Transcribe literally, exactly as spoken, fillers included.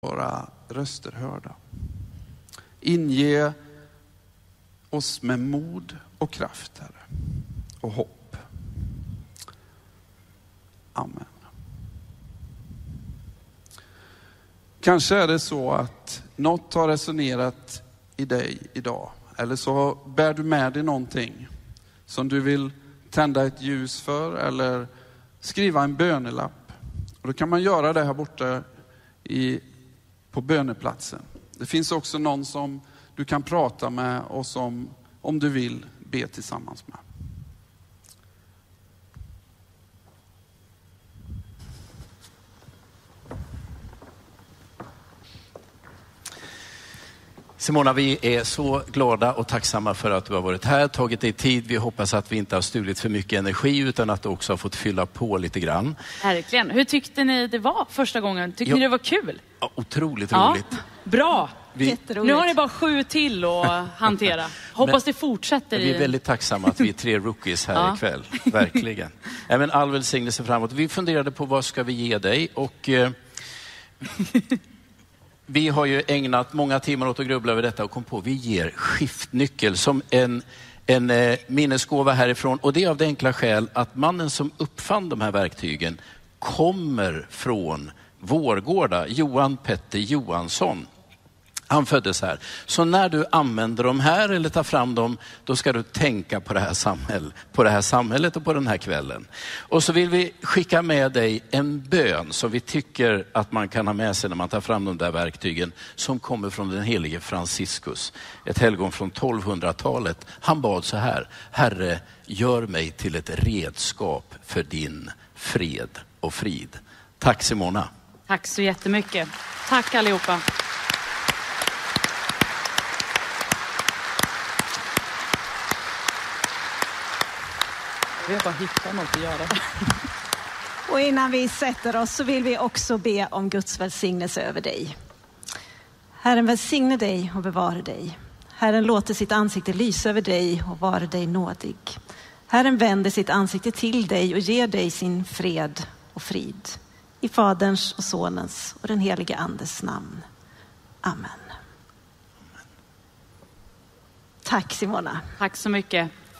våra röster hörda. Inge oss med mod och kraft, Herre, och hopp. Amen. Kanske är det så att något har resonerat i dig idag. Eller så bär du med dig någonting som du vill tända ett ljus för eller skriva en bönelapp. Och då kan man göra det här borta i, på böneplatsen. Det finns också någon som du kan prata med och som, om du vill, be tillsammans med. Simona, vi är så glada och tacksamma för att du har varit här, tagit dig tid. Vi hoppas att vi inte har stulit för mycket energi utan att du också har fått fylla på lite grann. Verkligen. Hur tyckte ni det var första gången? Tyckte ja. ni det var kul? Ja, otroligt ja. roligt. Bra. Vi... Nu har ni bara sju till att hantera. Hoppas men, det fortsätter. Vi är väldigt tacksamma att vi är tre rookies här ja. ikväll. Verkligen. Även all välsignelse framåt. Vi funderade på vad ska vi ge dig och... Eh... Vi har ju ägnat många timmar åt att grubbla över detta och kom på vi ger skiftnyckel som en, en eh, minnesgåva härifrån. Och det är av det enkla skäl att mannen som uppfann de här verktygen kommer från Vårgårda, Johan Petter Johansson. Han föddes här. Så när du använder dem här eller tar fram dem, då ska du tänka på det här samhället, på det här samhället och på den här kvällen. Och så vill vi skicka med dig en bön som vi tycker att man kan ha med sig när man tar fram de där verktygen, som kommer från den helige Franciscus, ett helgon från tolvhundratalet. Han bad så här: Herre, gör mig till ett redskap för din fred och frid. Tack Simona. Tack så jättemycket. Tack allihopa. Vi har bara hittat något att göra. Och innan vi sätter oss så vill vi också be om Guds välsignelse över dig. Herren välsigne dig och bevara dig. Herren låter sitt ansikte lysa över dig och vara dig nådig. Herren vänder sitt ansikte till dig och ger dig sin fred och frid. I Faderns och Sonens och den helige Andes namn. Amen. Tack Simona. Tack så mycket.